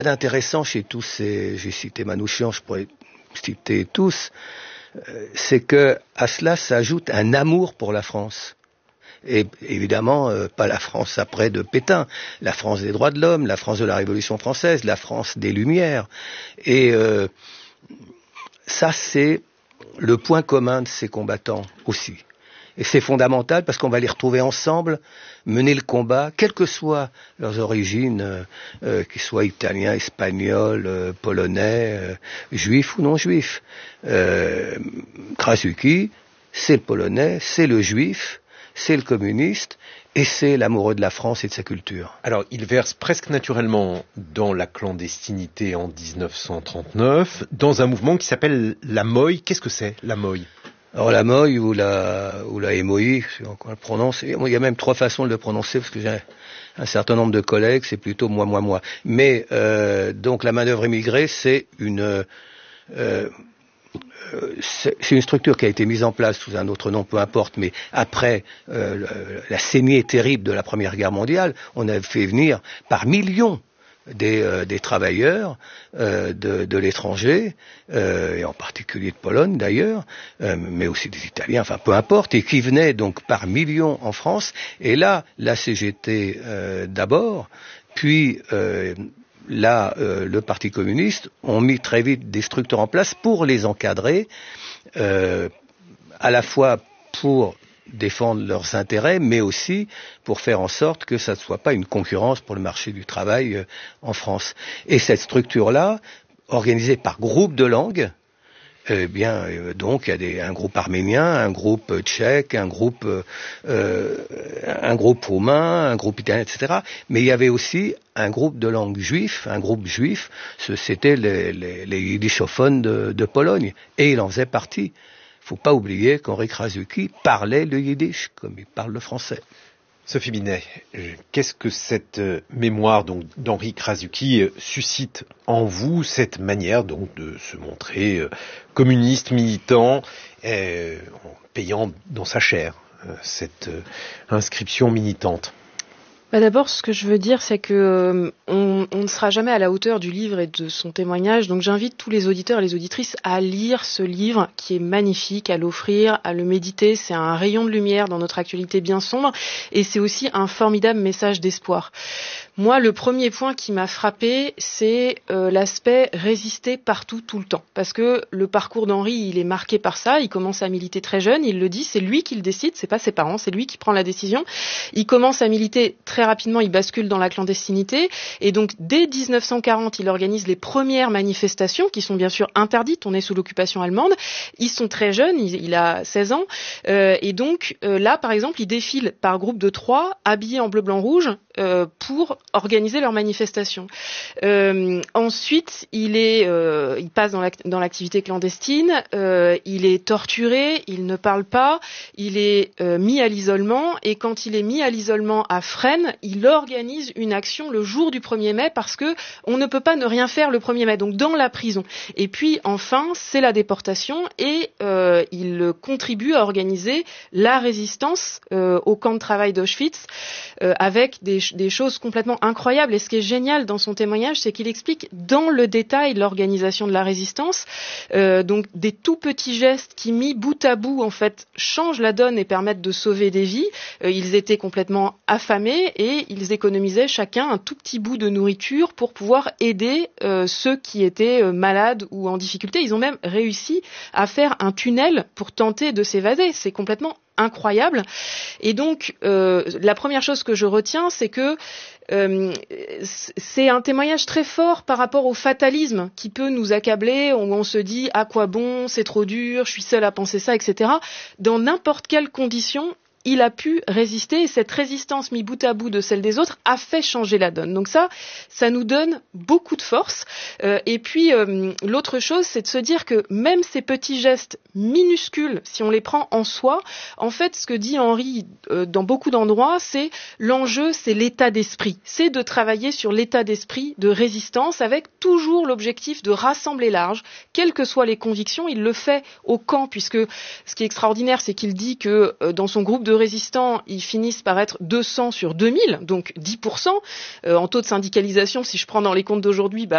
D'intéressant chez tous ces, j'ai cité Manouchian, je pourrais citer tous, c'est que à cela s'ajoute un amour pour la France. Et évidemment, pas la France après de Pétain, la France des droits de l'homme, la France de la Révolution française, la France des Lumières. Et ça, c'est le point commun de ces combattants aussi. Et c'est fondamental parce qu'on va les retrouver ensemble, mener le combat, quelles que soient leurs origines, qu'ils soient italiens, espagnols, polonais, juifs ou non juifs. Krasuki, c'est le polonais, c'est le juif, c'est le communiste, et c'est l'amoureux de la France et de sa culture. Alors, il verse presque naturellement dans la clandestinité en 1939, dans un mouvement qui s'appelle la MOI. Qu'est-ce que c'est, la MOI ? Alors la MOI ou la MOI, on le prononce, il y a même 3 façons de le prononcer, parce que j'ai un certain nombre de collègues, c'est plutôt moi. Mais donc la main-d'œuvre immigrée, c'est une structure qui a été mise en place sous un autre nom, peu importe, mais après la saignée terrible de la Première Guerre mondiale, on a fait venir par millions des travailleurs de l'étranger, et en particulier de Pologne d'ailleurs, mais aussi des Italiens, enfin peu importe, et qui venaient donc par millions en France. Et là, la CGT d'abord, puis le Parti communiste ont mis très vite des structures en place pour les encadrer, à la fois pour défendre leurs intérêts, mais aussi pour faire en sorte que ça ne soit pas une concurrence pour le marché du travail en France. Et cette structure-là, organisée par groupe de langues, donc il y a un groupe arménien, un groupe tchèque, un groupe roumain, un groupe italien, etc. Mais il y avait aussi un groupe de langue juif, un groupe juif, c'était les yiddishophones de Pologne, et il en faisait partie. Il ne faut pas oublier qu'Henri Krasuki parlait le yiddish, comme il parle le français. Sophie Binet, qu'est-ce que cette mémoire donc d'Henri Krasuki suscite en vous, cette manière donc de se montrer communiste, militant, en payant dans sa chair cette inscription militante? D'abord, ce que je veux dire, c'est que on ne sera jamais à la hauteur du livre et de son témoignage. Donc, j'invite tous les auditeurs et les auditrices à lire ce livre qui est magnifique, à l'offrir, à le méditer. C'est un rayon de lumière dans notre actualité bien sombre, et c'est aussi un formidable message d'espoir. Moi, le premier point qui m'a frappé, c'est l'aspect résister partout, tout le temps. Parce que le parcours d'Henri, il est marqué par ça. Il commence à militer très jeune, il le dit, c'est lui qui le décide, c'est pas ses parents, c'est lui qui prend la décision. Il commence à militer très rapidement, il bascule dans la clandestinité. Et donc, dès 1940, il organise les premières manifestations, qui sont bien sûr interdites, on est sous l'occupation allemande. Ils sont très jeunes, il a 16 ans. Et donc, là, par exemple, il défile par groupe de 3, habillés en bleu, blanc, rouge, pour organiser leur manifestation. Ensuite, il passe dans l'activité clandestine, il est torturé, il ne parle pas, il est mis à l'isolement, et quand il est mis à l'isolement à Fresnes, il organise une action le jour du 1er mai parce que on ne peut pas ne rien faire le 1er mai, donc dans la prison. Et puis enfin, c'est la déportation, et il contribue à organiser la résistance au camp de travail d'Auschwitz, avec des choses complètement incroyables. Et ce qui est génial dans son témoignage, c'est qu'il explique dans le détail l'organisation de la résistance, donc des tout petits gestes qui, mis bout à bout, en fait, changent la donne et permettent de sauver des vies. Ils étaient complètement affamés et ils économisaient chacun un tout petit bout de nourriture pour pouvoir aider ceux qui étaient malades ou en difficulté. Ils ont même réussi à faire un tunnel pour tenter de s'évader. C'est complètement incroyable. Et donc, la première chose que je retiens, c'est que c'est un témoignage très fort par rapport au fatalisme qui peut nous accabler, où on se dit « à quoi bon, c'est trop dur, je suis seul à penser ça, etc. » Dans n'importe quelle condition, il a pu résister, et cette résistance mis bout à bout de celle des autres a fait changer la donne. Donc ça nous donne beaucoup de force. Et puis l'autre chose, c'est de se dire que même ces petits gestes minuscules, si on les prend en soi, en fait, ce que dit Henri dans beaucoup d'endroits, c'est l'enjeu, c'est l'état d'esprit. C'est de travailler sur l'état d'esprit de résistance avec toujours l'objectif de rassembler large, quelles que soient les convictions. Il le fait au camp, puisque ce qui est extraordinaire, c'est qu'il dit que dans son groupe de résistants, ils finissent par être 200 sur 2000, donc 10%. En taux de syndicalisation, si je prends dans les comptes d'aujourd'hui,